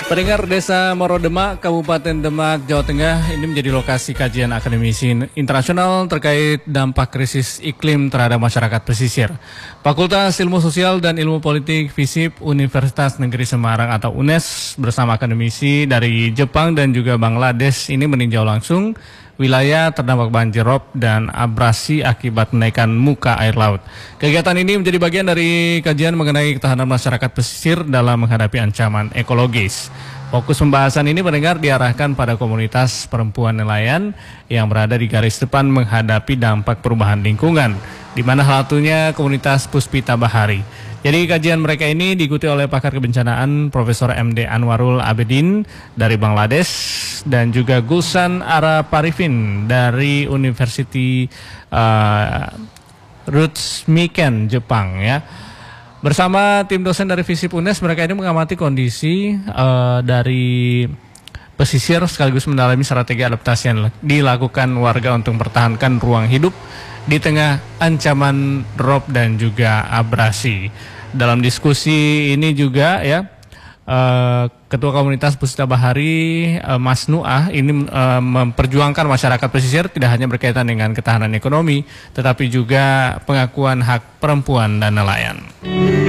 Pendengar Desa Morodemak, Kabupaten Demak, Jawa Tengah, ini menjadi lokasi kajian akademisi internasional terkait dampak krisis iklim terhadap masyarakat pesisir. Fakultas Ilmu Sosial dan Ilmu Politik FISIP Universitas Negeri Semarang atau UNES bersama akademisi dari Jepang dan juga Bangladesh ini meninjau langsung wilayah terdampak banjir rob dan abrasi akibat kenaikan muka air laut. Kegiatan ini menjadi bagian dari kajian mengenai ketahanan masyarakat pesisir dalam menghadapi ancaman ekologis. Fokus pembahasan ini mendengar diarahkan pada komunitas perempuan nelayan yang berada di garis depan menghadapi dampak perubahan lingkungan, di mana salah satunya komunitas Puspita Bahari. Jadi kajian mereka ini diikuti oleh pakar kebencanaan Profesor MD Anwarul Abedin dari Bangladesh dan juga Gulsan Araparifin dari University Rutsumiken Jepang ya. Bersama tim dosen dari FISIP UNES, mereka ini mengamati kondisi dari pesisir sekaligus mendalami strategi adaptasi yang dilakukan warga untuk mempertahankan ruang hidup di tengah ancaman rob dan juga abrasi. Dalam diskusi ini juga ya Ketua Komunitas Puspita Bahari Mas Nuah ini memperjuangkan masyarakat pesisir tidak hanya berkaitan dengan ketahanan ekonomi tetapi juga pengakuan hak perempuan dan nelayan.